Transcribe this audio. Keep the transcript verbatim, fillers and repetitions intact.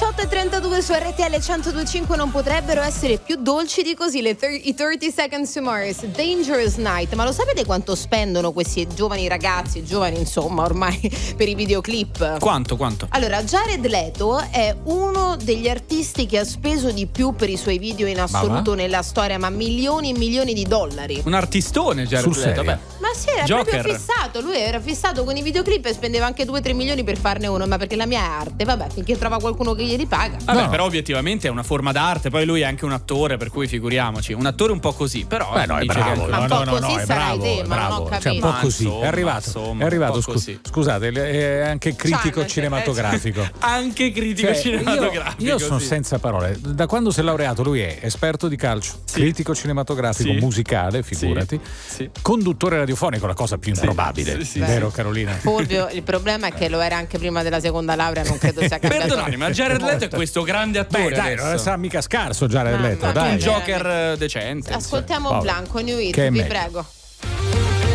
diciotto e trentadue su R T L centodue e cinque. Non potrebbero essere più dolci di così le thir- i thirty Seconds to Mars, Dangerous Night. Ma lo sapete quanto spendono questi giovani ragazzi, giovani insomma ormai, per i videoclip? Quanto, quanto? Allora, Jared Leto è uno degli artisti che ha speso di più per i suoi video in assoluto nella storia, ma milioni e milioni di dollari. Un artistone Jared Leto. Beh. Ma sì, era Joker. proprio fissato. Lui era fissato con i videoclip e spendeva anche due tre milioni per farne uno. Ma perché la mia è arte, vabbè, finché trova qualcuno che glieli paga. Vabbè, No. però obiettivamente è una forma d'arte. Poi lui è anche un attore, per cui figuriamoci. Un attore un po' così, però. Beh, no, è dice bravo. che- Ma No, un no, po' no, così no, è sarai bravo, te, è ma non ho bravo. capito. Cioè, un po' Ma così. insomma, è arrivato. insomma, è arrivato. un po' scu- così. scusate, è anche critico Cioè, cinematografico. Anche critico Cioè, cinematografico. Io, io sono sì. senza parole. Da quando si è laureato, lui è esperto di calcio, critico cinematografico, Sì. musicale, figurati, Sì. conduttore radiofonico, la cosa più improbabile, Sì, sì, vero sì. Carolina? Fulvio, il problema è che lo era anche prima della seconda laurea, non credo sia cambiato. Perdonami, ma Jared Leto è questo grande attore. Beh, dai, adesso. non sarà mica scarso Jared Mamma Leto, mia. dai. Un Joker eh, decente. Ascoltiamo Vabbè. Blanco New Hit, Che è vi meglio. prego.